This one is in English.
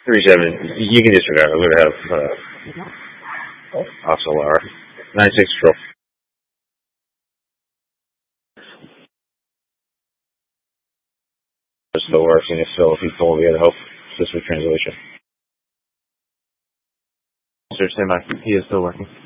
37. You can disregard it. We're going to have Oxalar. 96 Troll. Still working. If he told me, I hope this was translation. Sir, stand by. He is still working.